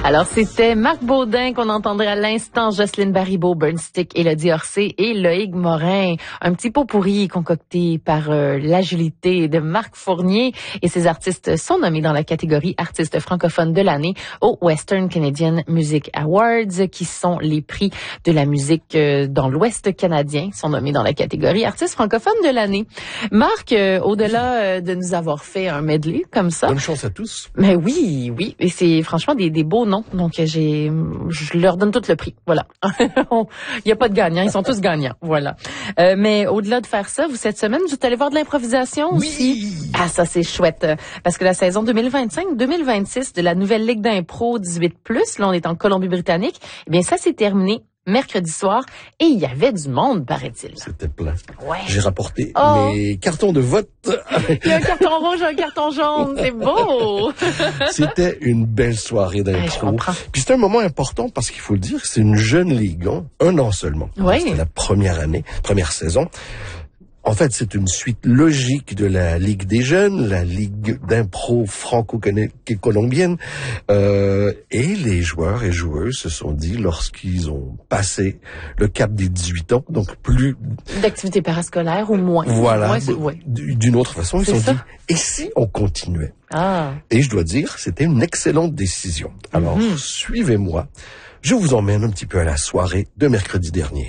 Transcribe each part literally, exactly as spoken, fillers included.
Alors, c'était Marc Baudin qu'on entendrait à l'instant, Jocelyne Baribeau, Burnstick, Élodie Orsay et Loïc Morin. Un petit pot pourri concocté par euh, l'agilité de Marc Fournier. Et ces artistes sont nommés dans la catégorie artistes francophones de l'année au Western Canadian Music Awards, qui sont les prix de la musique euh, dans l'Ouest canadien. Ils sont nommés dans la catégorie artistes francophones de l'année. Marc, euh, au-delà euh, de nous avoir fait un medley comme ça. Bonne chance à tous. Mais oui, oui. Et c'est franchement des, des beaux noms. Donc, j'ai, je leur donne tout le prix. Voilà. Il n'y a pas de gagnants. Ils sont tous gagnants. Voilà. Euh, mais au-delà de faire ça, vous, cette semaine, vous êtes allé voir de l'improvisation oui. aussi. Ah, ça, c'est chouette. Parce que la saison deux mille vingt-cinq deux mille vingt-six de la nouvelle Ligue d'impro dix-huit plus, là, on est en Colombie-Britannique, eh bien, ça s'est terminé mercredi soir, et il y avait du monde, paraît-il. C'était plein. Ouais. J'ai rapporté oh. mes cartons de vote. Il y a un carton rouge, un carton jaune, c'est beau. C'était une belle soirée d'impro. Ouais, puis c'était un moment important parce qu'il faut le dire, c'est une jeune ligue, hein, un an seulement. Oui. C'était la première année, première saison. En fait, c'est une suite logique de la Ligue des jeunes, la Ligue d'impro franco-colombienne. Euh, et les joueurs et joueuses se sont dit, lorsqu'ils ont passé le cap des dix-huit ans, donc plus... d'activité parascolaire ou moins. Voilà. Ouais, ouais. D'une autre façon, ils se sont ça. dit, et si on continuait? Ah. Et je dois dire, c'était une excellente décision. Alors, mm-hmm. suivez-moi. Je vous emmène un petit peu à la soirée de mercredi dernier.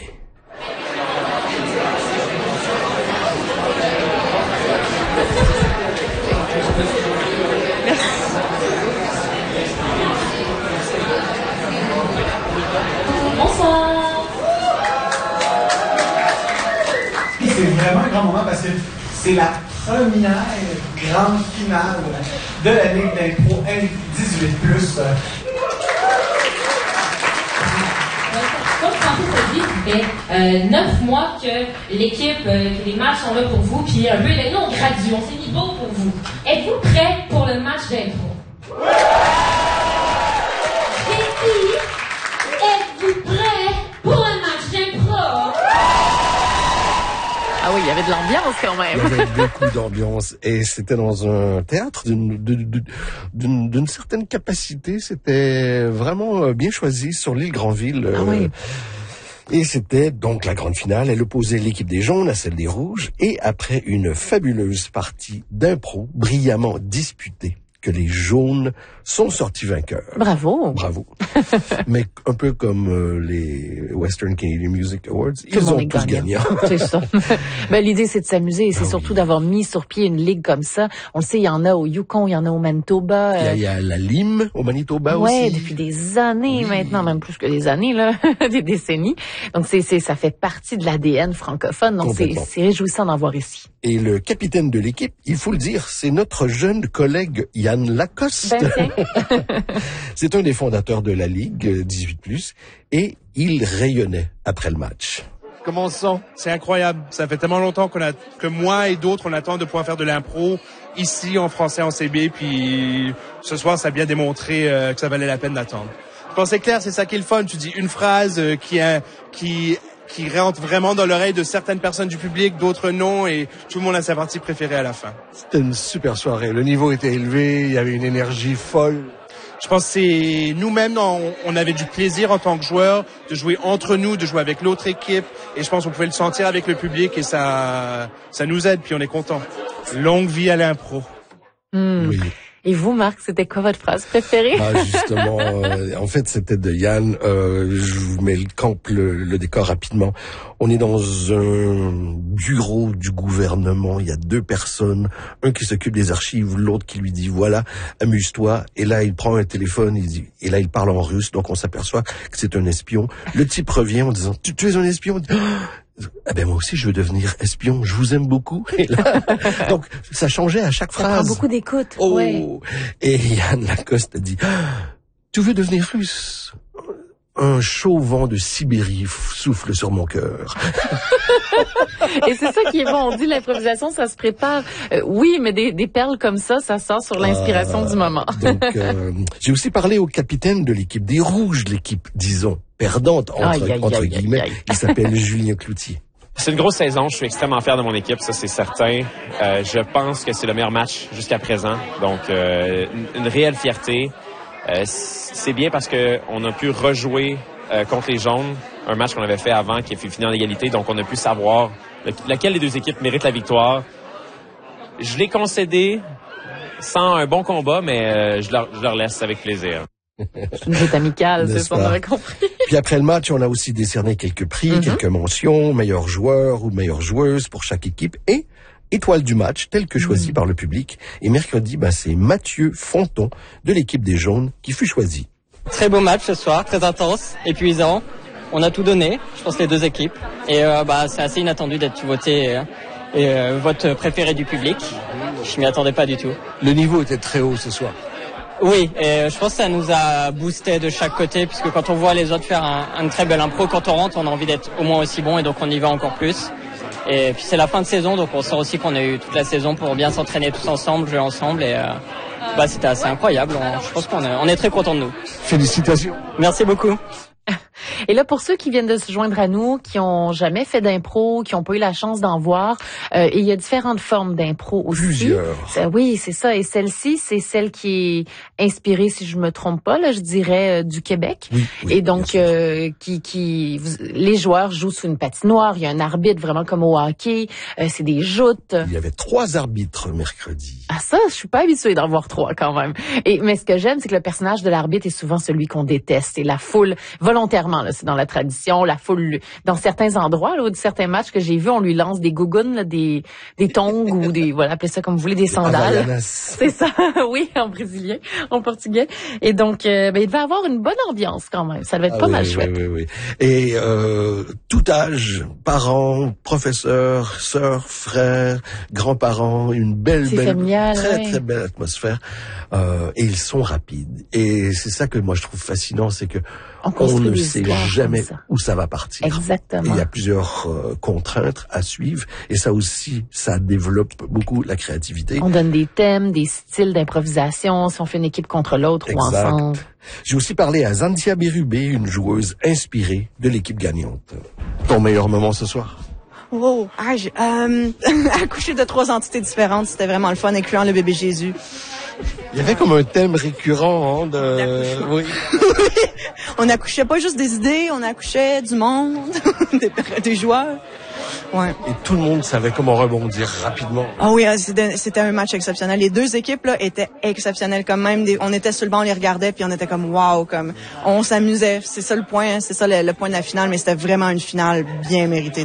C'est vraiment un grand moment parce que c'est la première grande finale de la Ligue d'impro dix-huit plus. Comme Francis a dit, ça fait euh, neuf mois que l'équipe, euh, que les matchs sont là pour vous, puis un peu, nous on gradue, on s'est mis beau pour vous. Êtes-vous prêts pour le match d'impro? Oui! J'ai dit, êtes-vous prêts pour un match d'impro? Ah oui, il y avait de l'ambiance quand même. Il y avait beaucoup d'ambiance et c'était dans un théâtre d'une, d'une, d'une, d'une certaine capacité. C'était vraiment bien choisi sur l'île Granville. Ah oui. Et c'était donc la grande finale. Elle opposait l'équipe des jaunes à celle des rouges. Et après une fabuleuse partie d'impro brillamment disputée, que les jaunes sont sortis vainqueurs. Bravo. Bravo. Mais un peu comme euh, les Western Canadian Music Awards, tout ils ont tous gagné. C'est ça. Ben, l'idée, c'est de s'amuser et c'est ah, surtout oui. d'avoir mis sur pied une ligue comme ça. On le sait, il y en a au Yukon, il y en a au Manitoba. Il y a, il y a la Lime au Manitoba ouais, aussi. Ouais, depuis des années oui. maintenant, même plus que des années, là, des décennies. Donc, c'est, c'est, ça fait partie de l'A D N francophone. Donc, c'est, c'est réjouissant d'en voir ici. Et le capitaine de l'équipe, il faut le dire, c'est notre jeune collègue Yann Lacoste. Ben, c'est un des fondateurs de la Ligue dix-huit plus et il rayonnait après le match. Comment on se sent? C'est incroyable. Ça fait tellement longtemps qu'on a, que moi et d'autres, on attend de pouvoir faire de l'impro ici en français en C B. Puis ce soir, ça a bien démontré euh, que ça valait la peine d'attendre. Je pense c'est clair, c'est ça qui est le fun. Tu dis une phrase euh, qui a, qui qui rentre vraiment dans l'oreille de certaines personnes du public, d'autres non, et tout le monde a sa partie préférée à la fin. C'était une super soirée. Le niveau était élevé, il y avait une énergie folle. Je pense que c'est nous-mêmes, on, on avait du plaisir en tant que joueurs de jouer entre nous, de jouer avec l'autre équipe, et je pense qu'on pouvait le sentir avec le public, et ça, ça nous aide, puis on est content. Longue vie à l'impro. Mmh. Oui. Et vous, Marc, c'était quoi votre phrase préférée? Ah, justement, euh, en fait, c'était de Yann. Euh, je vous mets le camp, le, le décor rapidement. On est dans un bureau du gouvernement. Il y a deux personnes, un qui s'occupe des archives, l'autre qui lui dit voilà, amuse-toi. Et là, il prend un téléphone, il dit, et là, il parle en russe. Donc, on s'aperçoit que c'est un espion. Le type revient en disant tu, tu es un espion. Ah ben moi aussi je veux devenir espion, je vous aime beaucoup. Et là, donc ça changeait à chaque ça phrase. Ça prend beaucoup d'écoute. Oh. Ouais. Et Yann Lacoste a dit tu veux devenir russe? Un chaud vent de Sibérie souffle sur mon cœur. Et c'est ça qui est bon. On dit l'improvisation, ça se prépare. Euh, oui, mais des, des perles comme ça, ça sort sur l'inspiration euh, du moment. Donc, euh, j'ai aussi parlé au capitaine de l'équipe des Rouges, l'équipe, disons, perdante, entre, aïe, aïe, entre aïe, guillemets. aïe, aïe. Il s'appelle Julien Cloutier. C'est une grosse saison. Je suis extrêmement fier de mon équipe, ça c'est certain. Euh, je pense que c'est le meilleur match jusqu'à présent. Donc, euh, une, une réelle fierté. Euh, c'est bien parce que on a pu rejouer euh, contre les Jaunes, un match qu'on avait fait avant qui a fait finir en égalité, donc on a pu savoir le, laquelle des deux équipes mérite la victoire. Je l'ai concédé sans un bon combat, mais euh, je, leur, je leur laisse avec plaisir. C'est une jeu amicale, c'est ça, on aurait compris. Puis après le match, on a aussi décerné quelques prix, mm-hmm. quelques mentions, meilleur joueur ou meilleure joueuse pour chaque équipe et étoile du match, telle que choisie mmh. par le public. Et mercredi, ben, c'est Mathieu Fonton de l'équipe des Jaunes qui fut choisi. Très beau match ce soir, très intense, épuisant. On a tout donné, je pense les deux équipes. Et euh, bah, c'est assez inattendu d'être voté euh, et euh, vote préféré du public. Je m'y attendais pas du tout. Le niveau était très haut ce soir. Oui, et je pense que ça nous a boosté de chaque côté, puisque quand on voit les autres faire un, un très bel impro, quand on rentre, on a envie d'être au moins aussi bon, et donc on y va encore plus. Et puis c'est la fin de saison, donc on sent aussi qu'on a eu toute la saison pour bien s'entraîner tous ensemble, jouer ensemble, et euh, bah, c'était assez incroyable. On, je pense qu'on est, on est très contents de nous. Félicitations. Merci beaucoup. Et là, pour ceux qui viennent de se joindre à nous, qui ont jamais fait d'impro, qui ont pas eu la chance d'en voir, euh, il y a différentes formes d'impro aussi. Plusieurs. Euh, oui, c'est ça. Et celle-ci, c'est celle qui est inspirée, si je me trompe pas, là, je dirais, euh, du Québec. Oui, oui, et donc, euh, qui, qui, vous, les joueurs jouent sous une patinoire. Il y a un arbitre vraiment comme au hockey. Euh, c'est des joutes. Il y avait trois arbitres mercredi. Ah ça, je suis pas habituée d'en voir trois quand même. Et mais ce que j'aime, c'est que le personnage de l'arbitre est souvent celui qu'on déteste. Et la foule, volontairement, là, c'est dans la tradition, la foule, dans certains endroits, là, de certains matchs que j'ai vus, on lui lance des gougounes, là, des des tongs ou des, voilà, appelez ça comme vous voulez, des sandales. C'est ça, oui, en brésilien, en portugais. Et donc, euh, ben, il devait avoir une bonne ambiance quand même. Ça devait être ah pas oui, mal oui, chouette. Oui, oui, oui. Et euh, tout âge, parents, professeurs, sœurs, frères, grands-parents, une belle, c'est belle, familial, très, ouais. très belle atmosphère. Euh, et ils sont rapides. Et c'est ça que moi je trouve fascinant, c'est que on, on ne sait jamais ça. où ça va partir. Exactement. Et il y a plusieurs euh, contraintes à suivre. Et ça aussi, ça développe beaucoup la créativité. On donne des thèmes, des styles d'improvisation, si on fait une équipe contre l'autre ou ensemble. J'ai aussi parlé à Zantia Berubé, une joueuse inspirée de l'équipe gagnante. Ton meilleur moment ce soir? Wow, ah, j'ai, euh, accoucher de trois entités différentes, c'était vraiment le fun, incluant le bébé Jésus. Il y avait comme un thème récurrent hein, de... Oui. On accouchait pas juste des idées, on accouchait du monde, des, des joueurs. Ouais. Et tout le monde savait comment rebondir rapidement. Ah oui, c'était, c'était un match exceptionnel. Les deux équipes là étaient exceptionnelles quand même. Des, on était sur le banc, on les regardait, puis on était comme wow, comme on s'amusait. C'est ça le point, hein, c'est ça le, le point de la finale, mais c'était vraiment une finale bien méritée.